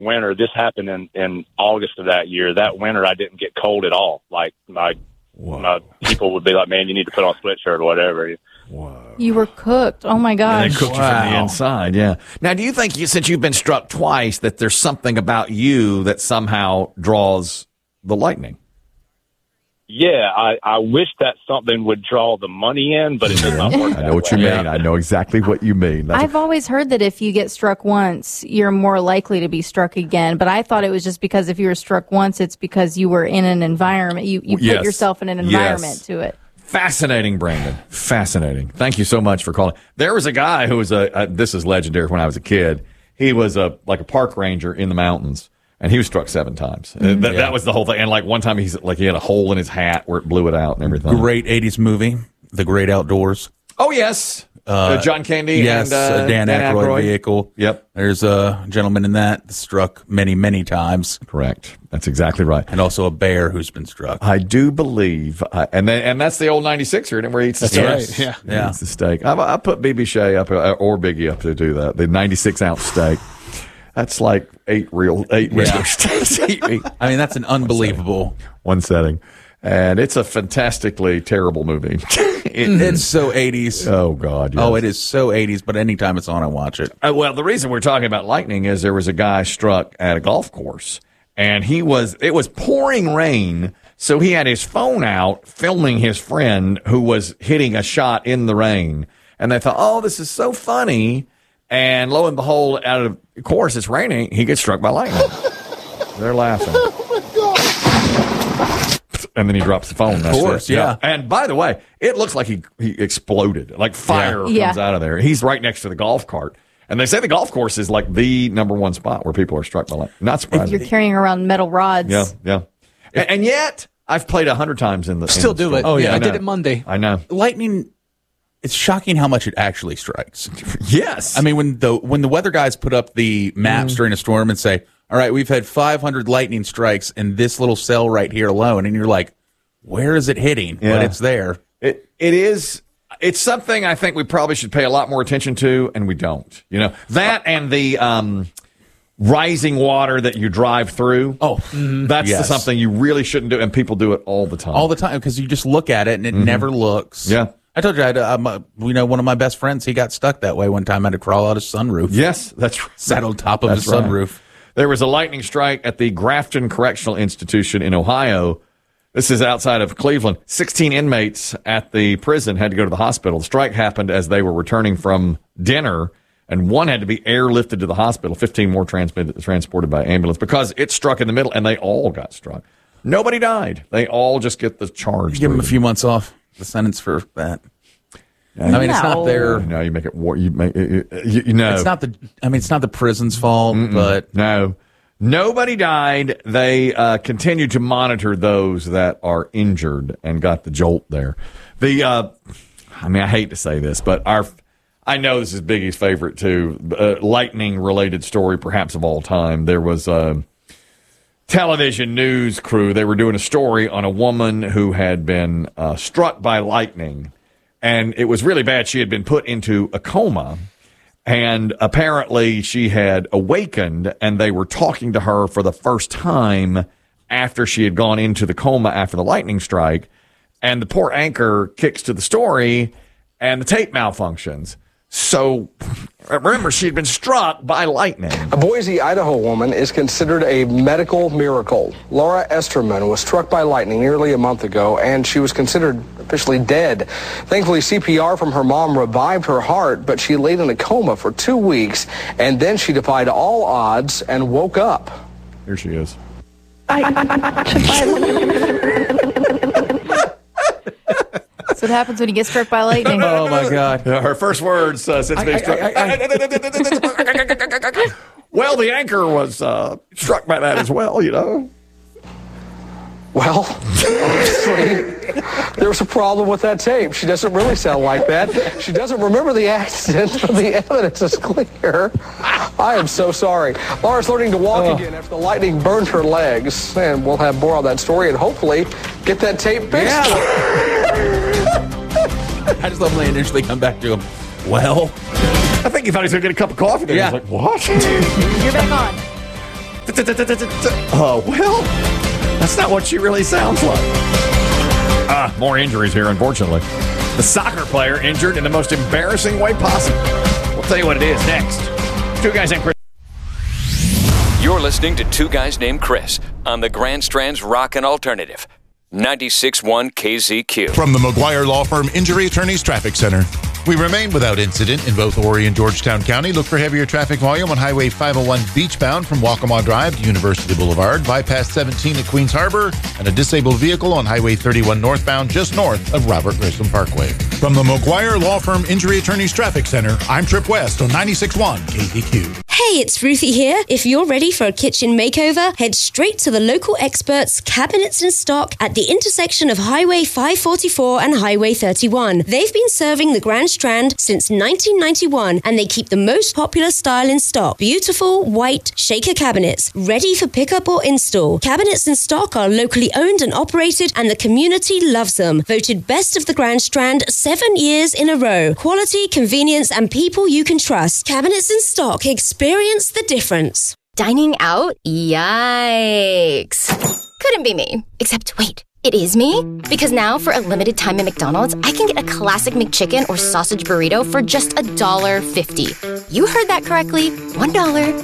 winter, this happened in August of that year. That winter, I didn't get cold at all. Like, my people would be like, man, you need to put on a sweatshirt or whatever. Whoa. You were cooked. Oh, my gosh. And they cooked you from the inside, yeah. Now, do you think, since you've been struck twice, that there's something about you that somehow draws the lightning? Yeah, I wish that something would draw the money in, but it does not work. I know what you mean. I know exactly what you mean. I've always heard that if you get struck once, you're more likely to be struck again. But I thought it was just because if you were struck once, it's because you were in an environment. You put yourself in an environment to it. Fascinating, Brandon. Fascinating. Thank you so much for calling. There was a guy who was this is legendary when I was a kid. He was like a park ranger in the mountains. And he was struck 7 times. That was the whole thing. And like one time he had a hole in his hat where it blew it out and everything. Great 80s movie, The Great Outdoors. Oh, yes. John Candy and Dan Aykroyd vehicle. Yep. There's a gentleman in that struck many, many times. Correct. That's exactly right. And also a bear who's been struck. I do believe. And that's the old 96er where he eats the steak. Right. Yeah. He eats the steak. I put BB Shea up or Biggie up to do that. The 96-ounce steak. That's like 8 regular steaks. I mean, that's an unbelievable one setting. And it's a fantastically terrible movie. It's so 80s. Oh, God. Yes. Oh, it is so 80s, but anytime it's on, I watch it. Well, the reason we're talking about lightning is there was a guy struck at a golf course, and it was pouring rain, so he had his phone out filming his friend who was hitting a shot in the rain. And they thought, oh, this is so funny. And lo and behold, out of course, it's raining. He gets struck by lightning. They're laughing. And then he drops the phone. Of course, yeah. And by the way, it looks like he exploded. Like fire comes out of there. He's right next to the golf cart. And they say the golf course is like the #1 spot where people are struck by lightning. Not surprising. If you're carrying around metal rods. Yeah. And yet, I've played 100 times in the Still do it. Oh, yeah. I did it Monday. I know. Lightning, it's shocking how much it actually strikes. Yes. I mean, when the weather guys put up the maps during a storm and say, all right, we've had 500 lightning strikes in this little cell right here alone. And you're like, where is it hitting? Yeah. But it's there. It is. It's something I think we probably should pay a lot more attention to, and we don't. You know, that and the rising water that you drive through. Oh, that's something you really shouldn't do, and people do it all the time. All the time, because you just look at it and it never looks. Yeah. I told you, I had one of my best friends, he got stuck that way one time. I had to crawl out his sunroof. Yes, that's right. Sat on top of his sunroof. There was a lightning strike at the Grafton Correctional Institution in Ohio. This is outside of Cleveland. 16 inmates at the prison had to go to the hospital. The strike happened as they were returning from dinner, and one had to be airlifted to the hospital. 15 more transported by ambulance because it struck in the middle, and they all got struck. Nobody died. They all just get the charge. Give them a few months off the sentence for that. I mean, it's not their. No, you make it. You make it. You know, it's not the. I mean, it's not the prison's fault, but no, nobody died. They continued to monitor those that are injured and got the jolt there. I mean, I hate to say this, but I know this is Biggie's favorite too. Lightning-related story, perhaps of all time. There was a television news crew. They were doing a story on a woman who had been struck by lightning. And it was really bad. She had been put into a coma, and apparently she had awakened, and they were talking to her for the first time after she had gone into the coma after the lightning strike. And the poor anchor kicks to the story, and the tape malfunctions. So, remember, she had been struck by lightning. A Boise, Idaho woman is considered a medical miracle. Laura Esterman was struck by lightning nearly a month ago, and she was considered officially dead. Thankfully, CPR from her mom revived her heart, but she laid in a coma for 2 weeks, and then she defied all odds and woke up. Here she is. That's what happens when you get struck by lightning. oh my God! Her first words since being struck. Well, the anchor was struck by that as well, you know. Well, honestly, there was a problem with that tape. She doesn't really sound like that. She doesn't remember the accident, but the evidence is clear. I am so sorry. Laura's learning to walk again after the lightning burned her legs. And we'll have more on that story and hopefully get that tape fixed. Yeah. I just love when they initially come back to him. Well, I think he thought he was going to get a cup of coffee. Then. Yeah. He was like, what? You're back on. Well, that's not what she really sounds like. More injuries here, unfortunately. The soccer player injured in the most embarrassing way possible. We'll tell you what it is next. Two Guys Named Chris. You're listening to Two Guys Named Chris on the Grand Strand's Rockin' Alternative. 96.1 KZQ. From the McGuire Law Firm Injury Attorneys Traffic Center. We remain without incident in both Horry and Georgetown County. Look for heavier traffic volume on Highway 501 beachbound from Waccamaw Drive to University Boulevard, bypass 17 at Queens Harbor, and a disabled vehicle on Highway 31 northbound just north of Robert Grissom Parkway. From the McGuire Law Firm Injury Attorneys Traffic Center, I'm Trip West on 96.1 KZQ. Hey, it's Ruthie here. If you're ready for a kitchen makeover, head straight to the local experts, Cabinets and Stock, at the intersection of Highway 544 and Highway 31. They've been serving the Grand Strand since 1991, and they keep the most popular style in stock. Beautiful, white, shaker cabinets, ready for pickup or install. Cabinets and Stock are locally owned and operated, and the community loves them. Voted best of the Grand Strand 7 years in a row. Quality, convenience, and people you can trust. Cabinets and Stock. Experience the difference. Dining out? Yikes. Couldn't be me. Except, wait. It is me? Because now, for a limited time at McDonald's, I can get a classic McChicken or sausage burrito for just $1.50. You heard that correctly. $1.50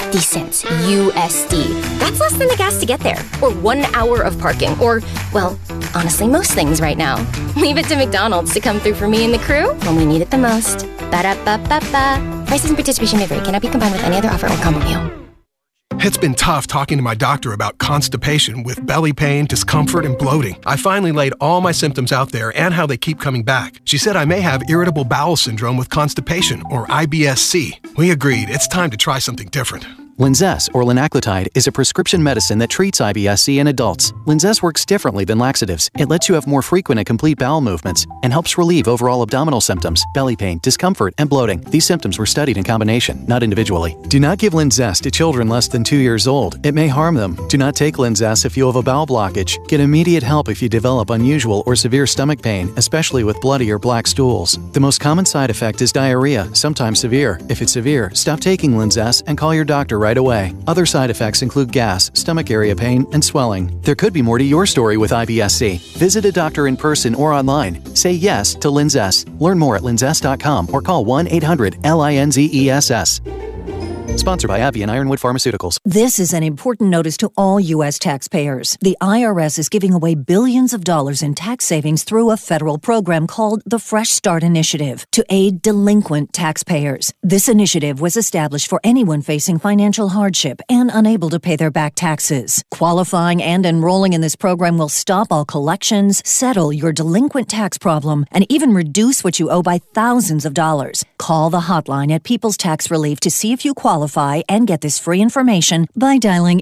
USD. That's less than the gas to get there. Or 1 hour of parking. Or, well, honestly, most things right now. Leave it to McDonald's to come through for me and the crew when we need it the most. Ba-da-ba-ba-ba. Prices and participation may vary. Cannot be combined with any other offer or combo meal. It's been tough talking to my doctor about constipation with belly pain, discomfort, and bloating. I finally laid all my symptoms out there and how they keep coming back. She said I may have irritable bowel syndrome with constipation, or IBS-C. We agreed it's time to try something different. Linzess, or linaclotide, is a prescription medicine that treats IBS-C in adults. Linzess works differently than laxatives. It lets you have more frequent and complete bowel movements and helps relieve overall abdominal symptoms, belly pain, discomfort, and bloating. These symptoms were studied in combination, not individually. Do not give Linzess to children less than 2 years old. It may harm them. Do not take Linzess if you have a bowel blockage. Get immediate help if you develop unusual or severe stomach pain, especially with bloody or black stools. The most common side effect is diarrhea, sometimes severe. If it's severe, stop taking Linzess and call your doctor right away. Other side effects include gas, stomach area pain, and swelling. There could be more to your story with IBS-C. Visit a doctor in person or online. Say yes to Linzess. Learn more at linzess.com or call 1-800-LINZESS. Sponsored by AbbVie and Ironwood Pharmaceuticals. This is an important notice to all U.S. taxpayers. The IRS is giving away billions of dollars in tax savings through a federal program called the Fresh Start Initiative to aid delinquent taxpayers. This initiative was established for anyone facing financial hardship and unable to pay their back taxes. Qualifying and enrolling in this program will stop all collections, settle your delinquent tax problem, and even reduce what you owe by thousands of dollars. Call the hotline at People's Tax Relief to see if you qualify and get this free information by dialing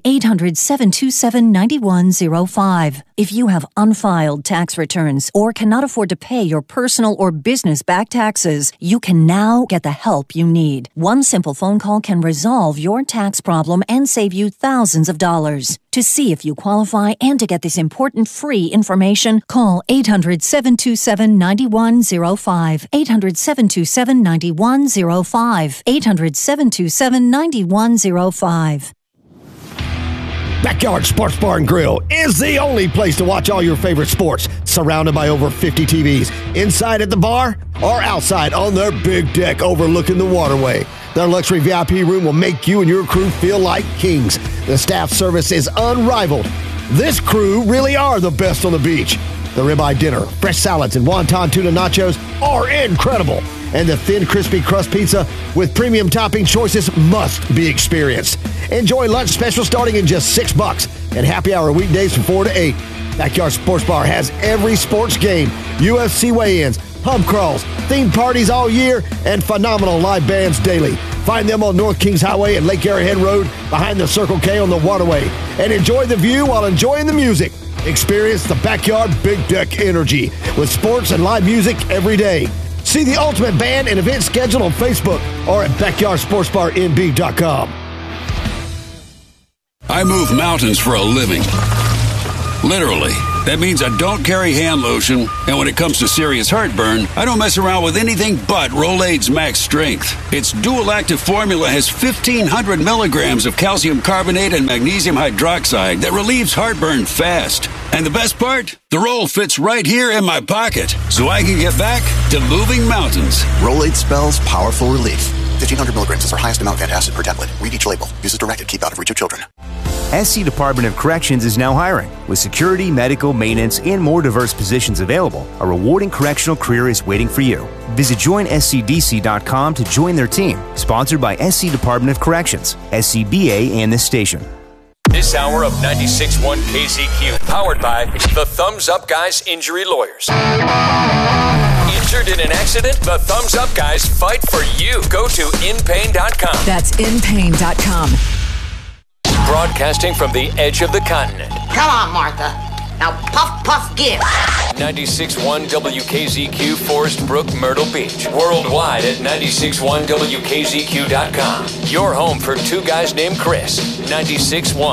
800-727-9105. If you have unfiled tax returns or cannot afford to pay your personal or business back taxes, you can now get the help you need. One simple phone call can resolve your tax problem and save you thousands of dollars. To see if you qualify and to get this important free information, call 800-727-9105. 800-727-9105. 800-727-9105. Backyard Sports Bar and Grill is the only place to watch all your favorite sports, surrounded by over 50 TVs, inside at the bar or outside on their big deck overlooking the waterway. Their luxury VIP room will make you and your crew feel like kings. The staff service is unrivaled. This crew really are the best on the beach. The ribeye dinner, fresh salads, and wonton tuna nachos are incredible. And the thin, crispy crust pizza with premium topping choices must be experienced. Enjoy lunch special starting in just $6 and happy hour weekdays from 4 to 8. Backyard Sports Bar has every sports game, UFC weigh-ins, pub crawls, themed parties all year, and phenomenal live bands daily. Find them on North Kings Highway and Lake Arrowhead Road behind the Circle K on the waterway. And enjoy the view while enjoying the music. Experience the Backyard Big Deck energy with sports and live music every day. See the Ultimate Band and event schedule on Facebook or at BackyardSportsBarNB.com. I move mountains for a living. Literally. That means I don't carry hand lotion, and when it comes to serious heartburn, I don't mess around with anything but Rolaids Max Strength. Its dual-active formula has 1,500 milligrams of calcium carbonate and magnesium hydroxide that relieves heartburn fast. And the best part? The roll fits right here in my pocket, so I can get back to moving mountains. Rolaids spells powerful relief. 1,500 milligrams is our highest amount of antacid per tablet. Read each label. Use as directed. Keep out of reach of children. SC Department of Corrections is now hiring. With security, medical, maintenance, and more diverse positions available, a rewarding correctional career is waiting for you. Visit joinscdc.com to join their team. Sponsored by SC Department of Corrections, SCBA, and this station. This hour of 96.1 KZQ, powered by the Thumbs Up Guys Injury Lawyers. Injured in an accident? The Thumbs Up Guys fight for you. Go to inpain.com. That's inpain.com. Broadcasting from the edge of the continent. Come on, Martha. Now puff, puff, give. 96.1 WKZQ, Forest Brook, Myrtle Beach. Worldwide at 96.1WKZQ.com. Your home for two guys named Chris. 96.1